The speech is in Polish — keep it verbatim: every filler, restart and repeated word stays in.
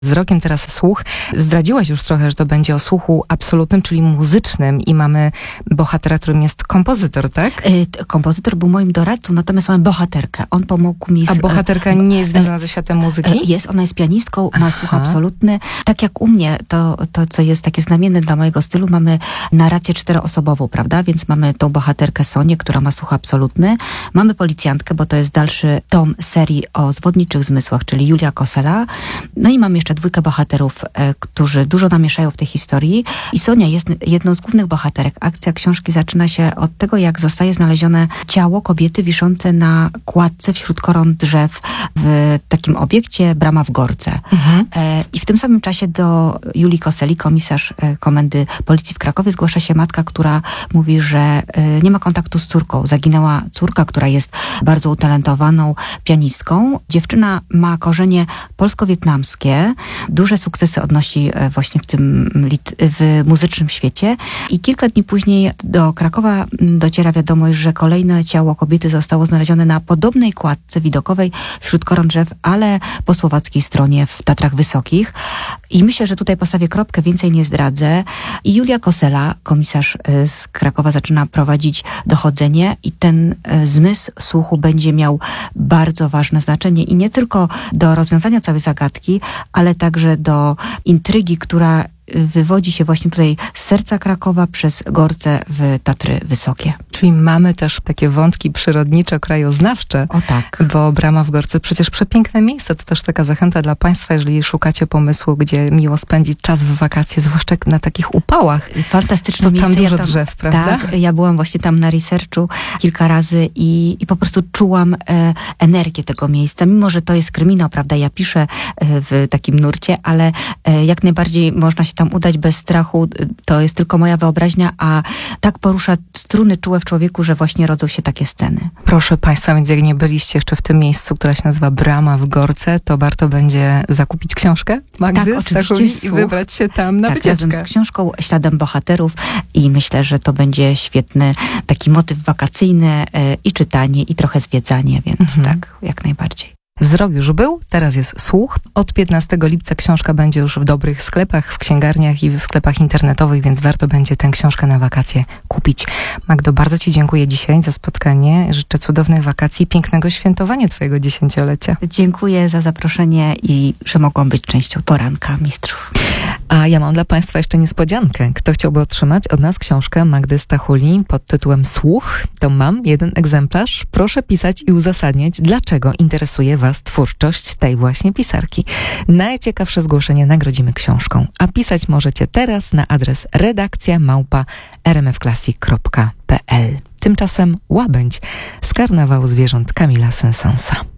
Wzrokiem teraz słuch. Zdradziłaś już trochę, że to będzie o słuchu absolutnym, czyli muzycznym i mamy bohatera, którym jest kompozytor, tak? Y, kompozytor był moim doradcą, natomiast mamy bohaterkę. On pomógł mi... Z, A bohaterka nie jest związana ze światem muzyki? Jest, ona jest pianistką, ma Aha. słuch absolutny. Tak jak u mnie, to, to co jest takie znamienne dla mojego stylu, mamy narrację czteroosobową, prawda? Więc mamy tą bohaterkę Sonię, która ma słuch absolutny. Mamy policjantkę, bo to jest dalszy tom serii o zwodniczych zmysłach, czyli Julia Kosela. No i mam jeszcze dwójkę bohaterów, e, którzy dużo namieszają w tej historii. I Sonia jest jedną z głównych bohaterek. Akcja książki zaczyna się od tego, jak zostaje znalezione ciało kobiety wiszące na kładce wśród koron drzew w takim obiekcie Brama w Gorce. Mhm. E, I w tym samym czasie do Julii Koseli, komisarz e, Komendy Policji w Krakowie, zgłasza się matka, która mówi, że e, nie ma kontaktu z córką. Zaginęła córka, która jest bardzo utalentowaną pianistką. Dziewczyna ma korzenie polsko-wietnamskie. Duże sukcesy odnosi e, właśnie w tym lit- w muzycznym świecie. I kilka dni później do Krakowa dociera wiadomość, że kolejne ciało kobiety zostało znalezione na podobnej kładce widokowej wśród koron drzew, ale po słowackiej stronie w Tatrach Wysokich. I myślę, że tutaj postawię kropkę, więcej nie zdradzę. I Julia Kosela, komisarz z Krakowa, zaczyna prowadzić dochodzenie i ten zmysł słuchu będzie miał bardzo ważne znaczenie i nie tylko do rozwiązania całej zagadki, ale także do intrygi, która wywodzi się właśnie tutaj z serca Krakowa przez Gorce w Tatry Wysokie. Czyli mamy też takie wątki przyrodniczo-krajoznawcze. O tak. Bo Brama w Gorce przecież przepiękne miejsce. To też taka zachęta dla Państwa, jeżeli szukacie pomysłu, gdzie miło spędzić czas w wakacje, zwłaszcza na takich upałach. Fantastyczne to miejsce. tam dużo ja tam, drzew, prawda? Tak, ja byłam właśnie tam na researchu kilka razy i, i po prostu czułam e, energię tego miejsca. Mimo, że to jest kryminał, prawda? Ja piszę e, w takim nurcie, ale e, jak najbardziej można się tam udać bez strachu. To jest tylko moja wyobraźnia, a tak porusza struny czułe w człowieku, że właśnie rodzą się takie sceny. Proszę Państwa, więc jak nie byliście jeszcze w tym miejscu, która się nazywa Brama w Gorce, to warto będzie zakupić książkę Magdy tak, Stachuli i wybrać się tam na tak, wycieczkę. Razem z książką Śladem bohaterów i myślę, że to będzie świetny taki motyw wakacyjny e, i czytanie, i trochę zwiedzanie, więc mhm. tak, jak najbardziej. Wzrok już był, teraz jest słuch. Od piętnastego lipca książka będzie już w dobrych sklepach, w księgarniach i w sklepach internetowych, więc warto będzie tę książkę na wakacje kupić. Magdo, bardzo Ci dziękuję dzisiaj za spotkanie. Życzę cudownych wakacji i pięknego świętowania Twojego dziesięciolecia. Dziękuję za zaproszenie i że mogłam być częścią poranka mistrzów. A ja mam dla Państwa jeszcze niespodziankę. Kto chciałby otrzymać od nas książkę Magdy Stachuli pod tytułem Słuch, to mam jeden egzemplarz. Proszę pisać i uzasadniać, dlaczego interesuje Was twórczość tej właśnie pisarki. Najciekawsze zgłoszenie nagrodzimy książką, a pisać możecie teraz na adres redakcja małpa r m f classic kropka p l. Tymczasem Łabędź z Karnawału Zwierząt Kamila Saint-Saënsa.